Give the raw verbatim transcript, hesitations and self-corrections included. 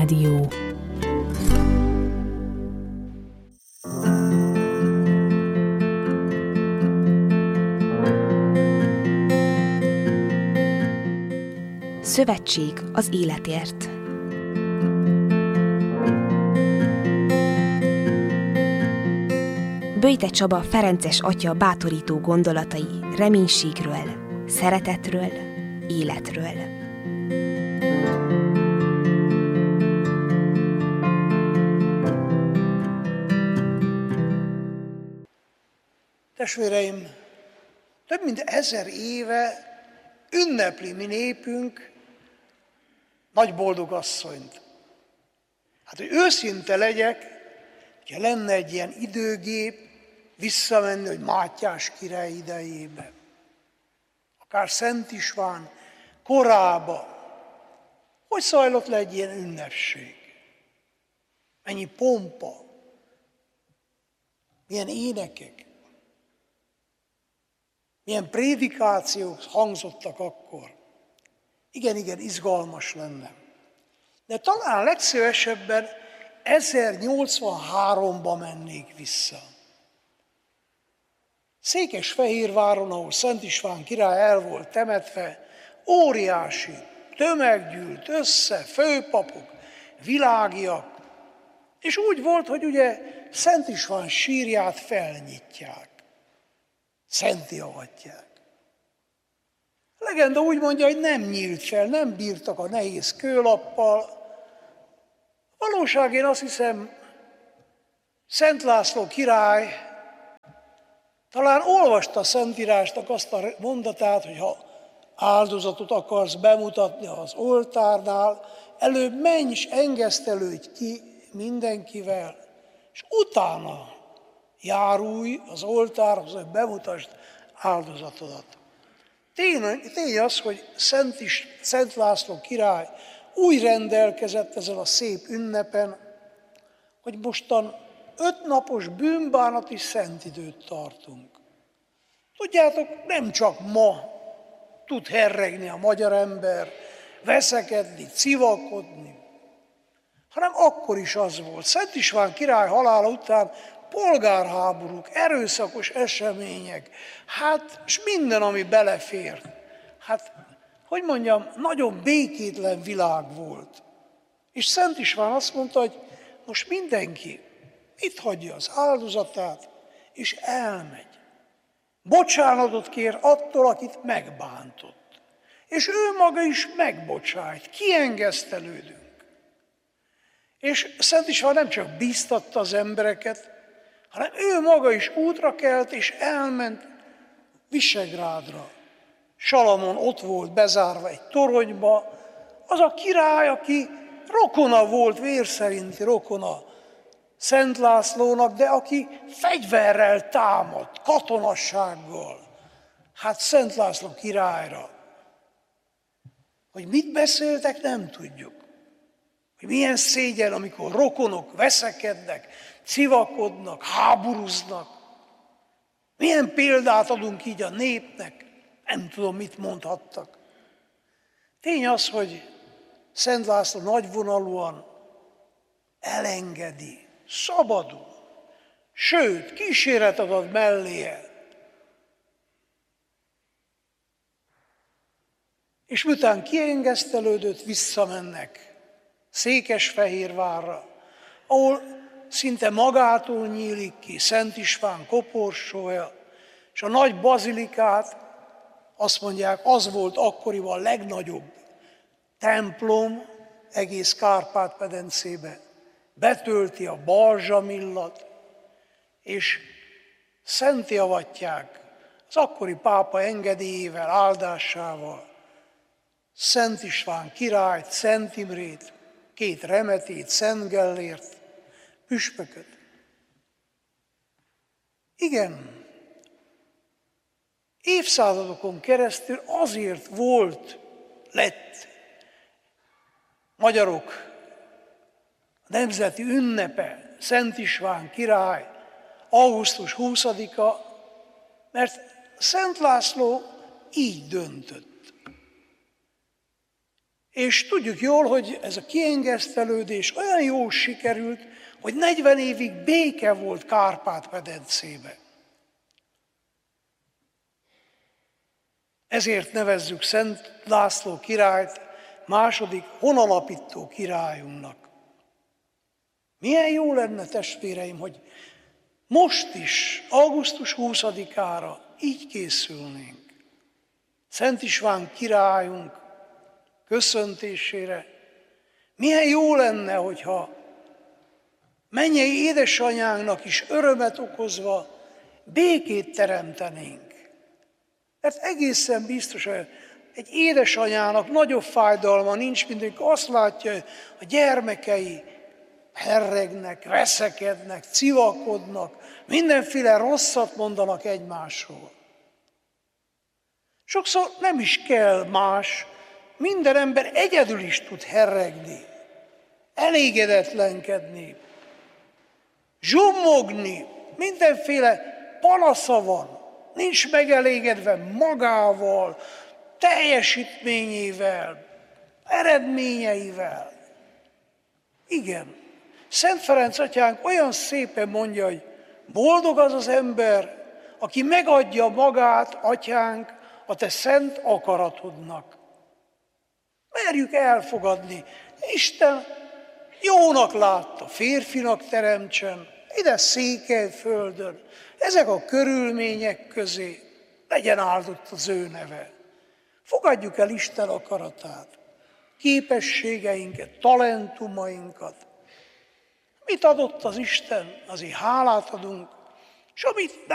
Rádió. Szövetség az életért. Böjte Csaba ferences atya bátorító gondolatai reménységről, szeretetről, életről. Testvéreim, több mint ezer éve ünnepli mi népünk nagy boldogasszonyt. Hát, hogy őszinte legyek, hogyha lenne egy ilyen időgép, visszamenni, hogy Mátyás király idejébe, akár Szent István korába, hogy zajlott le egy ilyen ünnepség? Mennyi pompa, milyen énekek, milyen prédikációk hangzottak akkor. Igen, igen, izgalmas lenne. De talán legszívesebben ezernyolcvanháromba mennék vissza. Székesfehérváron, ahol Szent István király el volt temetve, óriási tömeg gyűlt össze, főpapok, világiak, és úgy volt, hogy ugye Szent István sírját felnyitják, szentté avatják. A legenda úgy mondja, hogy nem nyílt fel, nem bírtak a nehéz kőlappal. Valóság, én azt hiszem, Szent László király talán olvasta a Szentírásnak azt a mondatát, hogy ha áldozatot akarsz bemutatni az oltárnál, előbb menj és engesztelődj ki mindenkivel, és utána járulj az oltárhoz, hogy bemutasd áldozatodat. Tény, tény az, hogy Szent, is, Szent László király úgy rendelkezett ezen a szép ünnepen, hogy mostan öt napos bűnbánati szentidőt tartunk. Tudjátok, nem csak ma tud herregni a magyar ember, veszekedni, civakodni, hanem akkor is az volt. Szent István király halála után polgárháborúk, erőszakos események, hát, és minden, ami belefért. Hát, hogy mondjam, nagyon békétlen világ volt. És Szent István azt mondta, hogy most mindenki itt hagyja az áldozatát, és elmegy. Bocsánatot kér attól, akit megbántott. És ő maga is megbocsájt, kiengesztelődünk. És Szent István nem csak bíztatta az embereket, hanem ő maga is útra kelt, és elment Visegrádra. Salamon ott volt bezárva egy toronyba, az a király, aki rokona volt, vér szerinti rokona Szent Lászlónak, de aki fegyverrel támadt, katonassággal. Hát Szent László királyra. Hogy mit beszéltek, nem tudjuk. Hogy milyen szégyen, amikor rokonok veszekednek, civakodnak, háborúznak. Milyen példát adunk így a népnek, nem tudom, mit mondhattak. Tény az, hogy Szent László nagyvonalúan elengedi, szabadul, sőt, kíséretet ad melléje. És miután kiengesztelődött, visszamennek Székesfehérvárra, ahol szinte magától nyílik ki Szent István koporsója, és a nagy bazilikát, azt mondják, az volt akkoriban a legnagyobb templom egész Kárpát-medencébe. Betölti a balzsamillat, és szentté avatják az akkori pápa engedélyével, áldásával Szent István királyt, Szent Imrét, két remetét, Szent Gellért, püspököt. Igen, évszázadokon keresztül azért volt, lett magyarok nemzeti ünnepe, Szent István király, augusztus huszadika, mert Szent László így döntött. És tudjuk jól, hogy ez a kiengesztelődés olyan jól sikerült, hogy negyven évig béke volt Kárpát-medencébe. Ezért nevezzük Szent László királyt második honalapító királyunknak. Milyen jó lenne, testvéreim, hogy most is, augusztus huszadikára így készülnénk. Szent István királyunk köszöntésére. Milyen jó lenne, hogyha mennyei édesanyánknak is örömet okozva békét teremtenénk. Mert egészen biztos, hogy egy édesanyának nagyobb fájdalma nincs, mint amikor azt látja, hogy a gyermekei herregnek, veszekednek, civakodnak, mindenféle rosszat mondanak egymásról. Sokszor nem is kell más, minden ember egyedül is tud herregni, elégedetlenkedni, zsummogni, mindenféle panasza van, nincs megelégedve magával, teljesítményével, eredményeivel. Igen, Szent Ferenc atyánk olyan szépen mondja, hogy boldog az az ember, aki megadja magát, atyánk, a te szent akaratodnak. Merjük elfogadni. Isten jónak látta, férfinak teremtsen, ide Székelyföldön, ezek a körülmények közé legyen áldott az ő neve. Fogadjuk el Isten akaratát, képességeinket, talentumainkat. Mit adott az Isten, azért hálát adunk, és amit